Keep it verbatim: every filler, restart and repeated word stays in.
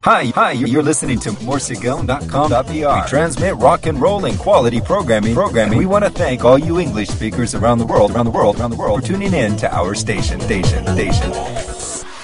Hi, hi, you're listening to Morsigon dot com dot b r. We transmit rock and roll and quality programming. Programming. We want to thank all you English speakers around the world, around the world, around the world for tuning in to our station, station, station.